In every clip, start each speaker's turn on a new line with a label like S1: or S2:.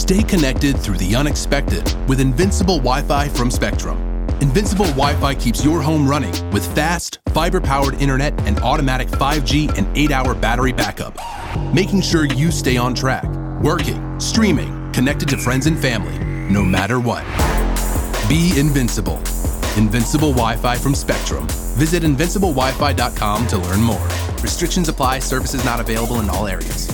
S1: Stay connected through the unexpected with Invincible Wi-Fi from Spectrum. Invincible Wi-Fi keeps your home running with fast, fiber-powered internet and automatic 5G and 8-hour battery backup, making sure you stay on track, working, streaming, connected to friends and family, no matter what. Be invincible. Invincible Wi-Fi from Spectrum. Visit invinciblewifi.com to learn more. Restrictions apply. Services not available in all areas.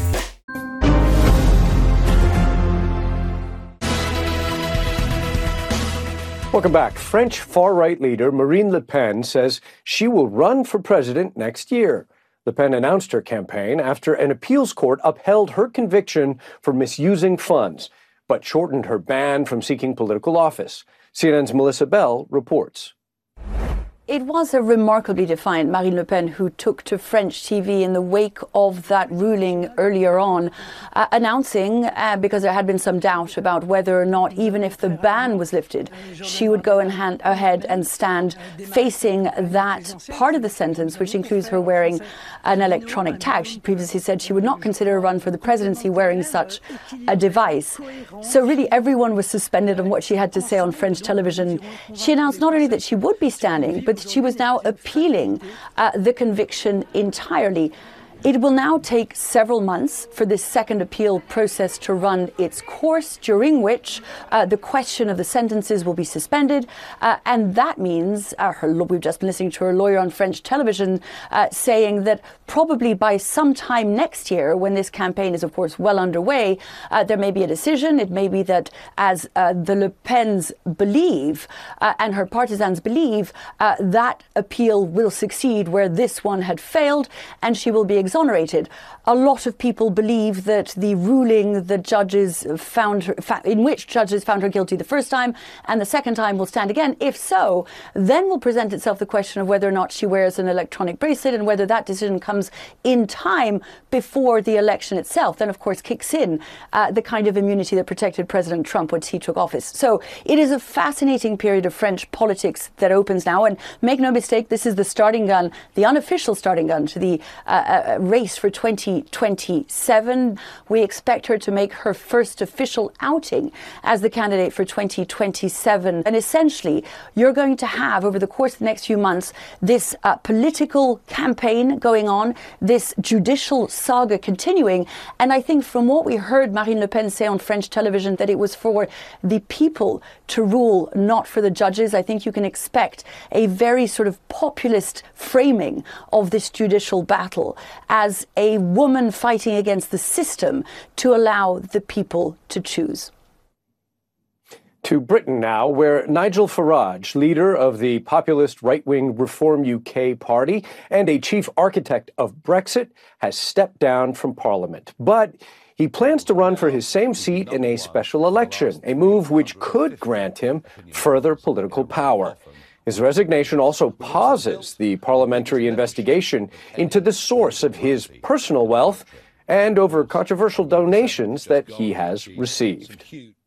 S2: Welcome back. French far-right leader Marine Le Pen says she will run for president next year. Le Pen announced her campaign after an appeals court upheld her conviction for misusing funds, but shortened her ban from seeking political office. CNN's Melissa Bell reports.
S3: It was a remarkably defiant Marine Le Pen who took to French TV in the wake of that ruling earlier on, announcing, because there had been some doubt about whether or not, even if the ban was lifted, she would go ahead and stand facing that part of the sentence, which includes her wearing an electronic tag. She previously said she would not consider a run for the presidency wearing such a device. So really everyone was suspended on what she had to say on French television. She announced not only that she would be standing, but she was now appealing the conviction entirely. It will now take several months for this second appeal process to run its course, during which the question of the sentences will be suspended. And that means, we've just been listening to her lawyer on French television saying that probably by sometime next year, when this campaign is, of course, well underway, there may be a decision. It may be that, as the Le Pens believe and her partisans believe, that appeal will succeed where this one had failed, and she will be exonerated. A lot of people believe that the ruling the judges found her, in which judges found her guilty the first time and the second time will stand again. If so, then will present itself the question of whether or not she wears an electronic bracelet and whether that decision comes in time before the election itself. Then, of course, kicks in the kind of immunity that protected President Trump once he took office. So it is a fascinating period of French politics that opens now. And make no mistake, this is the starting gun, the unofficial starting gun to the race for 2027. We expect her to make her first official outing as the candidate for 2027. And essentially, you're going to have, over the course of the next few months, this political campaign going on, this judicial saga continuing. And I think from what we heard Marine Le Pen say on French television, that it was for the people to rule, not for the judges. I think you can expect a very sort of populist framing of this judicial battle as a woman fighting against the system to allow the people to choose.
S2: To Britain now, where Nigel Farage, leader of the populist right-wing Reform UK party and a chief architect of Brexit, has stepped down from Parliament. But he plans to run for his same seat in a special election, a move which could grant him further political power. His resignation also pauses the parliamentary investigation into the source of his personal wealth and over controversial donations that he has received.